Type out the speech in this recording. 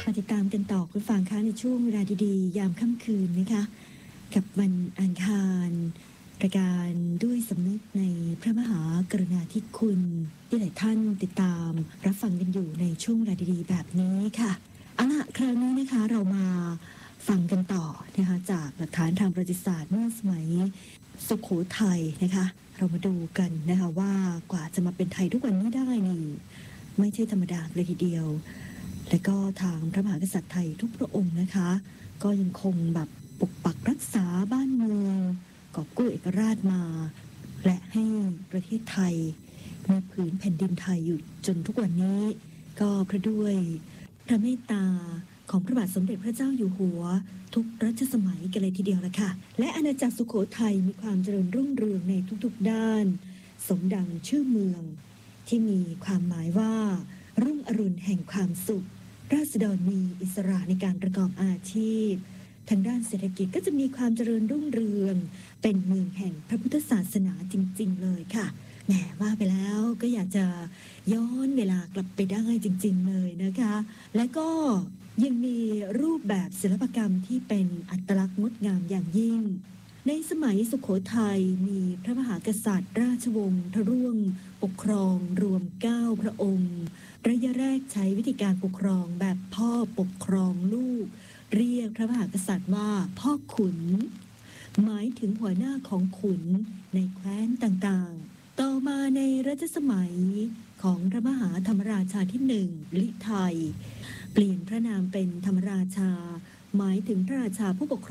มาติดตามกันต่อคุณฟังคะในช่วงเวลาดีๆยามค่ำคืนนะคะกับวันอังคารรายการด้วยสำนึกในพระมหากรุณาธิคุณที่หลายท่านติดตามรับฟังกันอยู่ในช่วงเวลาดีๆแบบนี้ค่ะเอาล่ะคราวนี้นะคะเรามาฟังกันต่อนะคะจากหลักฐานทางประวัติศาสตร์เมื่อสมัยสุโขทัยนะคะเรามาดูกันนะคะว่ากว่าจะมาเป็นไทยทุกวันนี้ได้นี่ไม่ใช่ธรรมดาเลยทีเดียวและก็ทางพระมหากษัตริย์ไทยทุกพระองค์นะคะก็ยังคงแบบปกปักรักษาบ้านเมืองกอบกู้เอกราชมาและให้ประเทศไทยมีผืนแผ่นดินไทยอยู่จนทุกวันนี้ก็เพราะด้วยพระเมตตาของพระบาทสมเด็จพระเจ้าอยู่หัวทุกรัชสมัยกันเลยทีเดียวละค่ะและอาณาจักรสุโขทัยมีความเจริญรุ่งเรืองในทุกๆด้านสมดังชื่อเมืองที่มีความหมายว่ารุ่งอรุณแห่งความสุขราษฎรมีอิสระในการประกอบอาชีพทางด้านเศรษฐกิจก็จะมีความเจริญรุ่งเรืองเป็นเมืองแห่งพระพุทธศาสนาจริงๆเลยค่ะแหมว่าไปแล้วก็อยากจะย้อนเวลากลับไปได้จริงๆเลยนะคะและก็ยังมีรูปแบบศิลปกรรมที่เป็นอัตลักษณ์งดงามอย่างยิ่งในสมัยสุโขทัยมีพระมหากษัตริย์ราชวงศ์ทร่วงปกครองรวม9พระองค์ระยะแรกใช้วิธีการปกครองแบบพ่อปกครองลูกเรียกพระมหากษัตริย์ว่าพ่อขุนหมายถึงหัวหน้าของขุนในแคว้นต่างๆต่อมาในรัชสมัยของพระมหาธรรมราชาที่1ลิไทยเปลี่ยนพระนามเป็นธรรมราชาหมายถึงพระราชาผู้ปกครอง